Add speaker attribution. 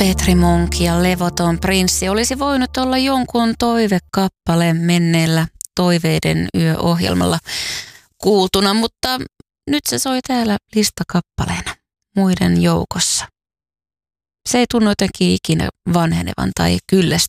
Speaker 1: Petri Monk ja Levoton prinssi olisi voinut olla jonkun toivekappale menneellä Toiveiden yö-ohjelmalla kuultuna, mutta nyt se soi täällä listakappaleena muiden joukossa. Se ei tunnu jotenkin ikinä vanhenevan tai kyllästyvän.